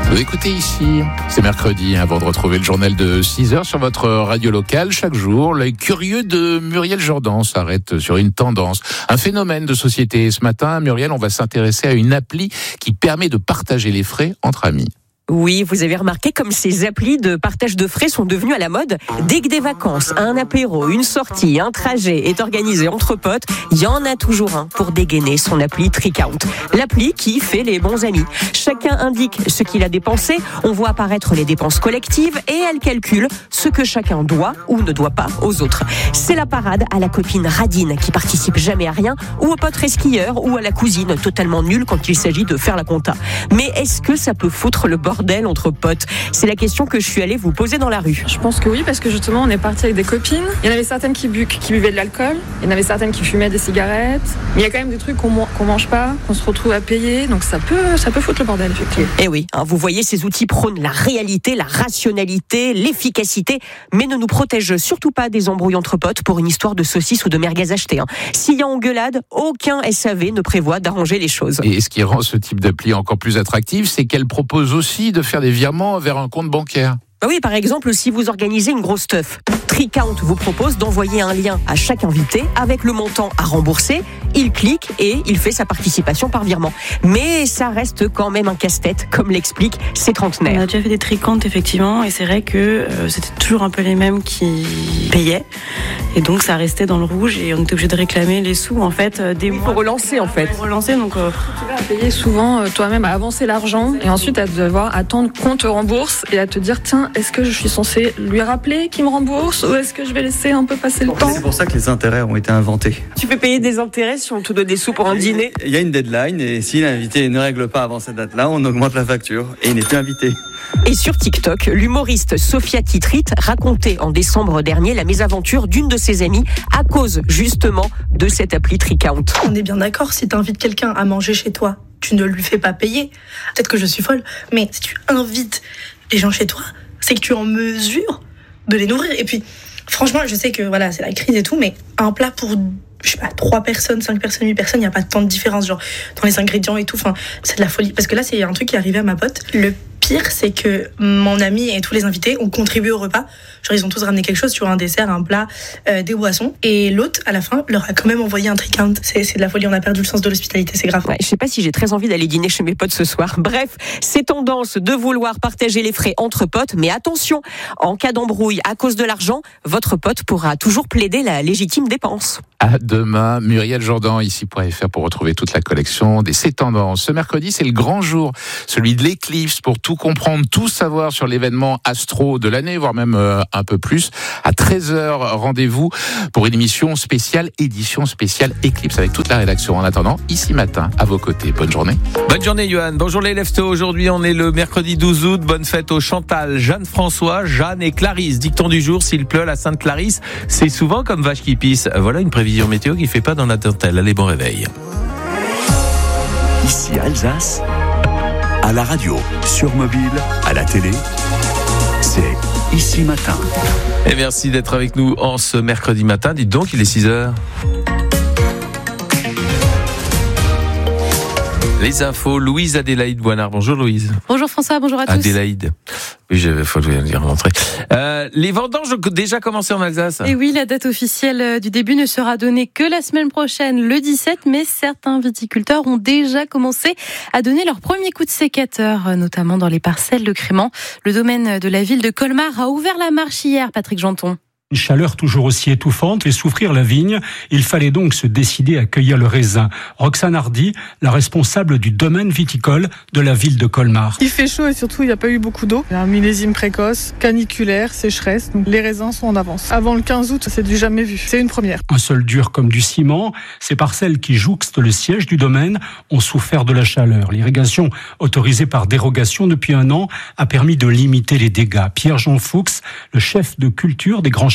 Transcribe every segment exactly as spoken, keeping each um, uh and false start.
Vous écoutez ici, c'est mercredi, avant de retrouver le journal de six heures sur votre radio locale. Chaque jour, l'œil curieux de Muriel Jourdan s'arrête sur une tendance, un phénomène de société. Ce matin, Muriel, on va s'intéresser à une appli qui permet de partager les frais entre amis. Oui, vous avez remarqué comme ces applis de partage de frais sont devenues à la mode. Dès que des vacances, un apéro, une sortie, un trajet est organisé entre potes, il y en a toujours un pour dégainer son appli Tricount. L'appli qui fait les bons amis. Chacun indique ce qu'il a dépensé, on voit apparaître les dépenses collectives et elle calcule ce que chacun doit ou ne doit pas aux autres. C'est la parade à la copine radine qui participe jamais à rien, ou au pote resquilleur, ou à la cousine totalement nulle quand il s'agit de faire la compta. Mais est-ce que ça peut foutre le bordel bordel entre potes? C'est la question que je suis allée vous poser dans la rue. Je pense que oui, parce que justement on est parti avec des copines. Il y en avait certaines qui, bu- qui buvaient de l'alcool, il y en avait certaines qui fumaient des cigarettes. Mais il y a quand même des trucs qu'on, qu'on mange pas, qu'on se retrouve à payer, donc ça peut, ça peut foutre le bordel effectivement. Et oui, hein, vous voyez, ces outils prônent la réalité, la rationalité, l'efficacité, mais ne nous protègent surtout pas des embrouilles entre potes pour une histoire de saucisse ou de merguez achetées. Hein. S'il y a engueulade, aucun S A V ne prévoit d'arranger les choses. Et ce qui rend ce type d'appli encore plus attractif, c'est qu'elle propose aussi de faire des virements vers un compte bancaire. Bah oui, par exemple, si vous organisez une grosse teuf, Tricount vous propose d'envoyer un lien à chaque invité avec le montant à rembourser. Il clique et il fait sa participation par virement. Mais ça reste quand même un casse-tête, comme l'expliquent ces trentenaires. On a déjà fait des Tricount, effectivement, et c'est vrai que euh, c'était toujours un peu les mêmes qui payaient. Et donc, ça restait dans le rouge et on était obligé de réclamer les sous, en fait, euh, des mois. Il faut relancer, en fait. Relancer, donc... Euh... Tu vas payer souvent euh, toi-même à avancer l'argent et ensuite à devoir attendre qu'on te rembourse et à te dire, tiens, est-ce que je suis censé lui rappeler qu'il me rembourse ou est-ce que je vais laisser un peu passer le temps? C'est pour ça que les intérêts ont été inventés. Tu peux payer des intérêts si on te donne des sous pour un dîner? Il y a une deadline et si l'invité ne règle pas avant cette date-là, on augmente la facture et il n'est plus invité. Et sur TikTok, l'humoriste Sophia Titrit racontait en décembre dernier la mésaventure d'une de ses amies à cause justement de cette appli Tricount. On est bien d'accord, si tu invites quelqu'un à manger chez toi, tu ne lui fais pas payer. Peut-être que je suis folle, mais si tu invites les gens chez toi, c'est que tu es en mesure de les nourrir. Et puis, franchement, je sais que voilà, c'est la crise et tout, mais un plat pour, je sais pas, trois personnes, cinq personnes, huit personnes, il n'y a pas tant de différence, genre, dans les ingrédients et tout. Enfin, c'est de la folie. Parce que là, c'est un truc qui est arrivé à ma pote. Le pire, c'est que mon ami et tous les invités ont contribué au repas. Genre, ils ont tous ramené quelque chose, tu vois, un dessert, un plat, euh, des boissons. Et l'autre, à la fin, leur a quand même envoyé un Tricount. C'est, c'est de la folie, on a perdu le sens de l'hospitalité, c'est grave. Ouais, je sais pas si j'ai très envie d'aller dîner chez mes potes ce soir. Bref, c'est tendance de vouloir partager les frais entre potes, mais attention, en cas d'embrouille à cause de l'argent, votre pote pourra toujours plaider la légitime dépense. À demain, Muriel Jourdan, ici point F R pour retrouver toute la collection des C'est Tendances. Ce mercredi, c'est le grand jour, celui de l'éclipse, pour tout comprendre, tout savoir sur l'événement astro de l'année, voire même euh, un peu plus. À treize heures, rendez-vous pour une émission spéciale, édition spéciale éclipse, avec toute la rédaction. En attendant, ici matin, à vos côtés. Bonne journée. Bonne journée, Johan. Bonjour les leftos. Aujourd'hui, on est le mercredi douze août. Bonne fête aux Chantal, Jeanne-François, Jeanne et Clarisse. Dicton du jour, s'il pleut à la Sainte-Clarisse, c'est souvent comme vache qui pisse. Voilà une prévision météo qui fait pas dans la dentelle. Allez, bon réveil. Ici Alsace, à la radio, sur mobile, à la télé, c'est Ici Matin. Et merci d'être avec nous en ce mercredi matin. Dites donc, il est six heures. Les infos, Louise Adélaïde Boinard. Bonjour Louise. Bonjour François, bonjour à tous. Adélaïde. Oui, il faut le dire rentrer. Euh, les vendanges ont déjà commencé en Alsace. Et oui, la date officielle du début ne sera donnée que la semaine prochaine, le dix-sept, mais certains viticulteurs ont déjà commencé à donner leur premier coup de sécateur, notamment dans les parcelles de Crémant. Le domaine de la ville de Colmar a ouvert la marche hier, Patrick Janton. Une chaleur toujours aussi étouffante et souffrir la vigne, il fallait donc se décider à cueillir le raisin. Roxane Hardy, la responsable du domaine viticole de la ville de Colmar. Il fait chaud et surtout il n'y a pas eu beaucoup d'eau. Il y a un millésime précoce, caniculaire, sécheresse, donc les raisins sont en avance. Avant le quinze août, c'est du jamais vu, c'est une première. Un sol dur comme du ciment, ces parcelles qui jouxtent le siège du domaine ont souffert de la chaleur. L'irrigation autorisée par dérogation depuis un an a permis de limiter les dégâts. Pierre-Jean Fuchs, le chef de culture des Grands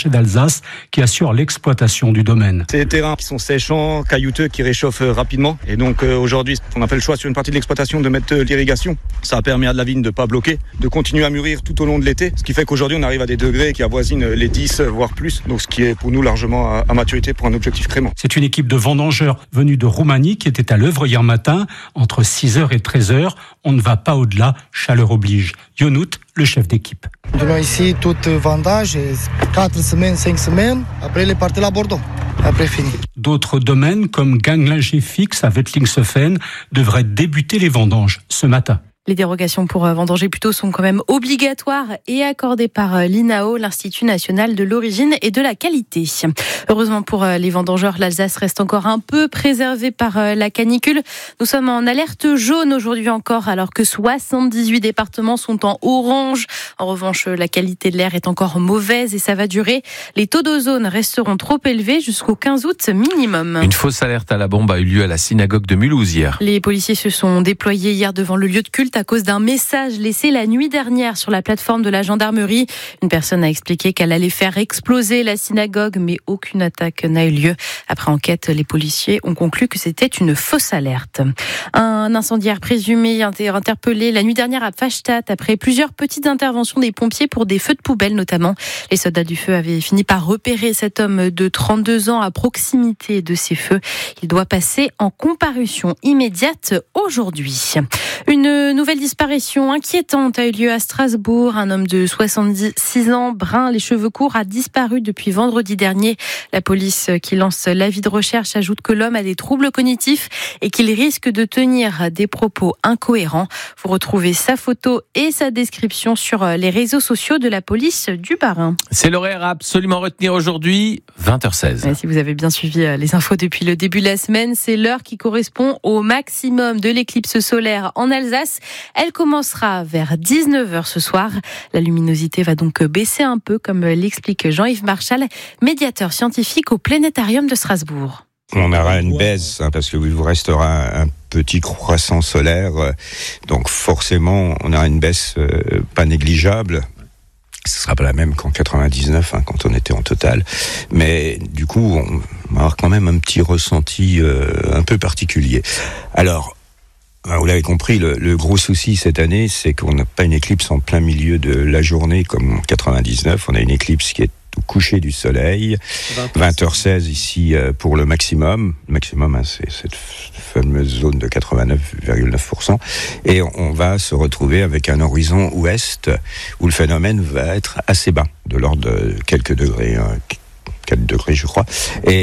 marché d'Alsace qui assure l'exploitation du domaine. C'est des terrains qui sont séchants, caillouteux, qui réchauffent rapidement. Et donc euh, aujourd'hui, on a fait le choix sur une partie de l'exploitation de mettre de l'irrigation. Ça a permis à de la vigne de ne pas bloquer, de continuer à mûrir tout au long de l'été. Ce qui fait qu'aujourd'hui, on arrive à des degrés qui avoisinent les dix, voire plus. Donc ce qui est pour nous largement à, à maturité pour un objectif crémant. C'est une équipe de vendangeurs venus de Roumanie qui était à l'œuvre hier matin. Entre six heures et treize heures, on ne va pas au-delà, chaleur oblige. Yonout, le chef d'équipe. Nous ici, tout vendage, quatre semaines, cinq semaines. Après, les parties à Bordeaux. Après, fini. D'autres domaines, comme Ganglinger-Fix à Wettlingshofen, devraient débuter les vendanges ce matin. Les dérogations pour vendanger plutôt sont quand même obligatoires et accordées par l'I N A O, l'Institut national de l'origine et de la qualité. Heureusement pour les vendangeurs, l'Alsace reste encore un peu préservée par la canicule. Nous sommes en alerte jaune aujourd'hui encore, alors que soixante-dix-huit départements sont en orange. En revanche, la qualité de l'air est encore mauvaise et ça va durer. Les taux d'ozone resteront trop élevés jusqu'au quinze août minimum. Une fausse alerte à la bombe a eu lieu à la synagogue de Mulhouse hier. Les policiers se sont déployés hier devant le lieu de culte à cause d'un message laissé la nuit dernière sur la plateforme de la gendarmerie. Une personne a expliqué qu'elle allait faire exploser la synagogue, mais aucune attaque n'a eu lieu. Après enquête, les policiers ont conclu que c'était une fausse alerte. Un incendiaire présumé interpellé la nuit dernière à Pfastatt après plusieurs petites interventions des pompiers pour des feux de poubelle notamment. Les soldats du feu avaient fini par repérer cet homme de trente-deux ans à proximité de ces feux. Il doit passer en comparution immédiate aujourd'hui. Une nouvelle disparition inquiétante a eu lieu à Strasbourg. Un homme de soixante-six ans, brun, les cheveux courts, a disparu depuis vendredi dernier. La police qui lance l'avis de recherche ajoute que l'homme a des troubles cognitifs et qu'il risque de tenir des propos incohérents. Vous retrouvez sa photo et sa description sur les réseaux sociaux de la police du Bas-Rhin. C'est l'horaire à absolument retenir aujourd'hui, vingt heures seize. Et si vous avez bien suivi les infos depuis le début de la semaine, c'est l'heure qui correspond au maximum de l'éclipse solaire en Alsace. Elle commencera vers dix-neuf heures ce soir. La luminosité va donc baisser un peu, comme l'explique Jean-Yves Marchal, médiateur scientifique au Planétarium de Strasbourg. On aura une baisse, hein, parce qu'il vous restera un petit croissant solaire. Donc forcément, on aura une baisse euh, pas négligeable. Ce sera pas la même qu'en quatre-vingt-dix-neuf, hein, quand on était en total. Mais du coup, on va avoir quand même un petit ressenti euh, un peu particulier. Alors, vous l'avez compris, le, le gros souci cette année, c'est qu'on n'a pas une éclipse en plein milieu de la journée comme en quatre-vingt-dix-neuf. On a une éclipse qui est au coucher du soleil, vingt heures seize ici euh, pour le maximum. Le maximum, hein, c'est cette fameuse zone de quatre-vingt-neuf virgule neuf pour cent. Et on va se retrouver avec un horizon ouest où le phénomène va être assez bas, de l'ordre de quelques degrés, hein, quatre degrés je crois.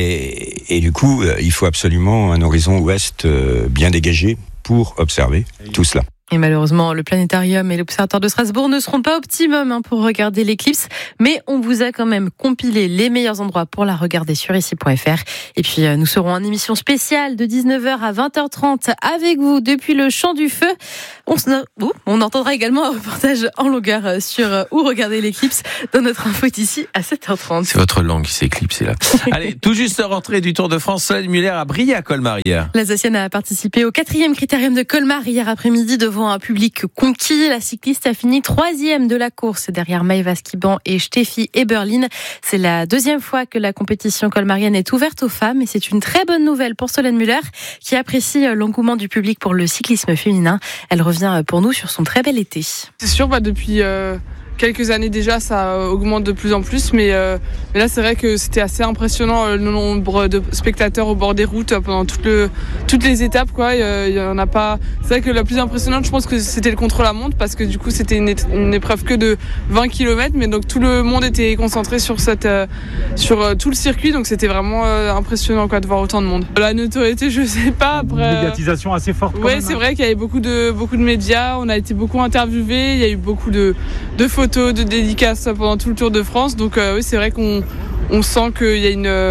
Et, et du coup, il faut absolument un horizon ouest euh, bien dégagé pour observer tout cela. Et malheureusement, le Planétarium et l'Observatoire de Strasbourg ne seront pas optimum hein, pour regarder l'éclipse, mais on vous a quand même compilé les meilleurs endroits pour la regarder sur ici point f r. Et puis, euh, nous serons en émission spéciale de dix-neuf heures à vingt heures trente avec vous depuis le Champ du Feu. On, se... oh, on entendra également un reportage en longueur sur euh, où regarder l'éclipse dans notre info d'ici à sept heures trente. C'est votre langue qui s'est éclipsée là. Allez, tout juste rentrée du Tour de France, Solène Muller a brillé à Colmar hier. L'Alsacienne a participé au quatrième critérium de Colmar hier après-midi devant un public conquis. La cycliste a fini troisième de la course derrière Maëva Skiban et Steffi Eberlin. C'est la deuxième fois que la compétition colmarienne est ouverte aux femmes et c'est une très bonne nouvelle pour Solène Muller qui apprécie l'engouement du public pour le cyclisme féminin. Elle revient pour nous sur son très bel été. C'est sûr, bah depuis euh, quelques années déjà, ça augmente de plus en plus, mais, euh, mais là c'est vrai que c'était assez impressionnant le nombre de spectateurs au bord des routes pendant toute le, toutes les étapes, quoi. Il y en a pas. C'est vrai que la plus impressionnante, je pense que c'était le contre-la-montre parce que du coup c'était une, une épreuve que de vingt kilomètres, mais donc tout le monde était concentré sur cette, euh, sur euh, tout le circuit, donc c'était vraiment euh, impressionnant, quoi, de voir autant de monde. La notoriété, je sais pas. Après, une médiatisation assez forte. Oui, c'est vrai qu'il y avait beaucoup de beaucoup de médias. On a été beaucoup interviewés. Il y a eu beaucoup de de photos, de dédicaces pendant tout le Tour de France. Donc euh, oui, c'est vrai qu'on on sent qu'il y a une, euh,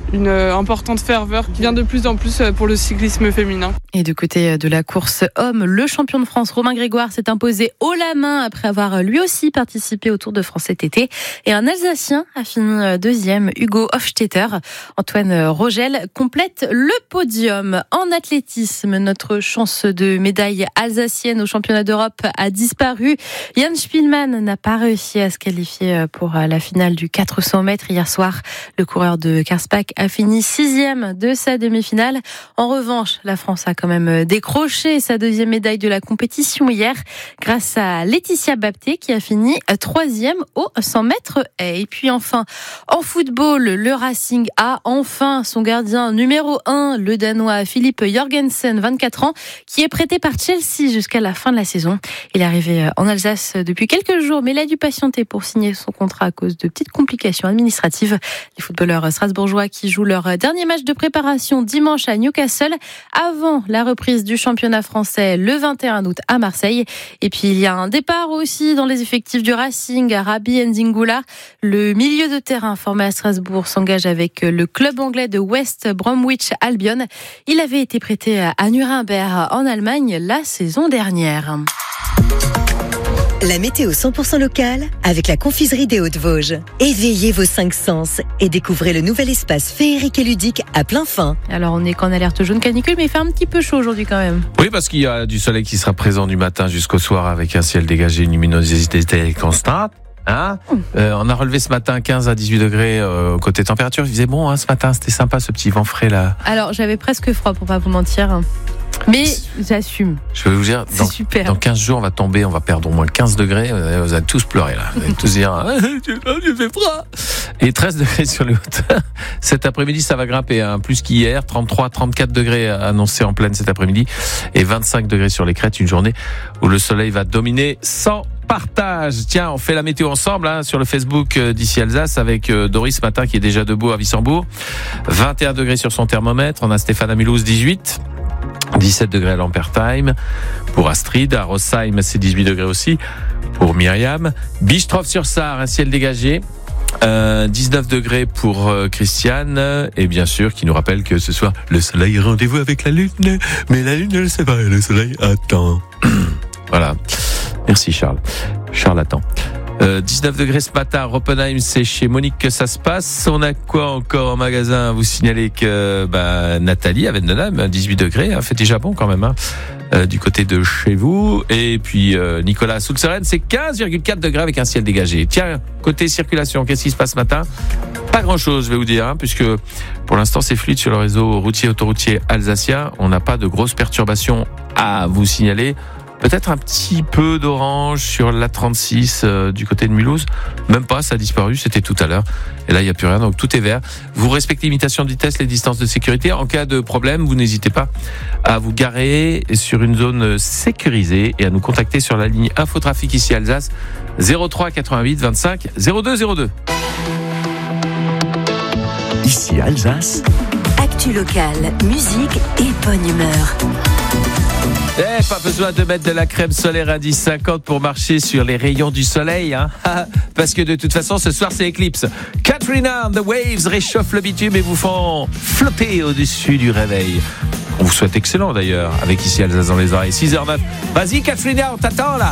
une importante ferveur qui vient de plus en plus pour le cyclisme féminin. Et du côté de la course homme, le champion de France Romain Grégoire s'est imposé haut la main après avoir lui aussi participé au Tour de France cet été. Et un Alsacien a fini deuxième, Hugo Hofstetter. Antoine Rogel complète le podium. En athlétisme, notre chance de médaille alsacienne au championnat d'Europe a disparu. Jan Spielmann n'a pas réussi à se qualifier pour la finale du quatre cents mètres hier soir. Le coureur de Karlsbach a fini sixième de sa demi-finale. En revanche, la France a quand même décroché sa deuxième médaille de la compétition hier grâce à Laetitia Bapté qui a fini troisième au cent mètres. Et puis enfin, en football, le Racing a enfin son gardien numéro un, le Danois Philippe Jorgensen, vingt-quatre ans, qui est prêté par Chelsea jusqu'à la fin de la saison. Il est arrivé en Alsace depuis quelques jours, mais il a dû patienter pour signer son contrat à cause de petites complications administratives. Les footballeurs strasbourgeois qui jouent leur dernier match de préparation dimanche à Newcastle avant la reprise du championnat français le vingt et un août à Marseille. Et puis il y a un départ aussi dans les effectifs du Racing. Rabi Ndingula, le milieu de terrain formé à Strasbourg, s'engage avec le club anglais de West Bromwich Albion. Il avait été prêté à Nuremberg en Allemagne la saison dernière. La météo cent pour cent locale avec la confiserie des Hauts-de-Vosges. Éveillez vos cinq sens et découvrez le nouvel espace féerique et ludique à plein fin. Alors on est qu'en alerte jaune canicule, mais il fait un petit peu chaud aujourd'hui quand même. Oui, parce qu'il y a du soleil qui sera présent du matin jusqu'au soir avec un ciel dégagé, une luminosité constante. Hein euh, on a relevé ce matin quinze à dix-huit degrés euh, côté température. Je disais bon, hein, ce matin c'était sympa ce petit vent frais là. Alors j'avais presque froid pour pas vous mentir. Mais j'assume. Je vais vous dire, dans, super. dans quinze jours, on va tomber, on va perdre au moins quinze degrés. Vous allez tous pleurer là. Vous allez tous dire, ah, j'ai fait froid. Et treize degrés sur les hauteurs. Cet après-midi, ça va grimper, hein, plus qu'hier. trente-trois, trente-quatre degrés annoncés en pleine cet après-midi. Et vingt-cinq degrés sur les crêtes. Une journée où le soleil va dominer sans partage. Tiens, on fait la météo ensemble hein, sur le Facebook d'Ici Alsace avec Doris ce matin qui est déjà debout à Wissembourg. vingt et un degrés sur son thermomètre. On a Stéphane à Mulhouse, dix-huit. dix-sept degrés à Lampertheim. Pour Astrid, à Rossheim, c'est dix-huit degrés aussi. Pour Myriam. Bischtroff-sur-Sarre, un ciel dégagé. Euh, dix-neuf degrés pour euh, Christiane. Et bien sûr, qui nous rappelle que ce soir, le soleil rendez-vous avec la lune. Mais la lune ne le sait pas, le soleil attend. Voilà. Merci Charles. Charles attend. Euh, dix-neuf degrés ce matin à Roppenheim, c'est chez Monique que ça se passe. On a quoi encore en magasin? Vous signalez que bah, Nathalie à Vendenheim, dix-huit degrés, hein, fait déjà bon quand même hein, euh, du côté de chez vous. Et puis euh, Nicolas à Soulseren, c'est quinze virgule quatre degrés avec un ciel dégagé. Tiens, côté circulation, qu'est-ce qui se passe ce matin? Pas grand-chose, je vais vous dire, hein, puisque pour l'instant c'est fluide sur le réseau routier autoroutier alsacien. On n'a pas de grosses perturbations à vous signaler. Peut-être un petit peu d'orange sur l'A trente-six euh, du côté de Mulhouse. Même pas, ça a disparu, c'était tout à l'heure. Et là, il n'y a plus rien, donc tout est vert. Vous respectez l'imitation de vitesse, les distances de sécurité. En cas de problème, vous n'hésitez pas à vous garer sur une zone sécurisée et à nous contacter sur la ligne Infotrafic ici Alsace, zéro trois quatre-vingt-huit vingt-cinq zéro deux zéro deux. Ici Alsace. Actu locale, musique et bonne humeur. Eh, pas besoin de mettre de la crème solaire indice cinquante pour marcher sur les rayons du soleil, hein. Parce que de toute façon, ce soir, c'est éclipse. Katrina and the Waves réchauffent le bitume et vous font flotter au-dessus du réveil. On vous souhaite excellent d'ailleurs, avec Ici Alsace dans les oreilles. six heures neuf. Vas-y, Katrina, on t'attend là.